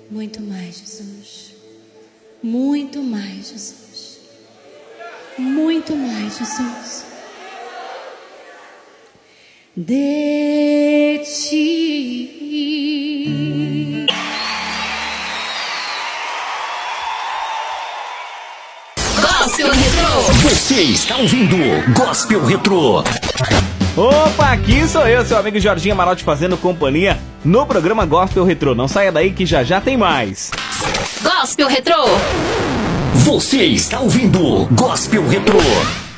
Muito mais, Jesus. Muito mais, Jesus. Muito mais, Jesus. De ti. Gospel Retrô. Você está ouvindo Gospel Retrô. Opa, aqui sou eu, seu amigo Jorginho Amarotti, fazendo companhia no programa Gospel Retrô. Não saia daí que já já tem mais. Gospel Retrô. Você está ouvindo Gospel Retrô.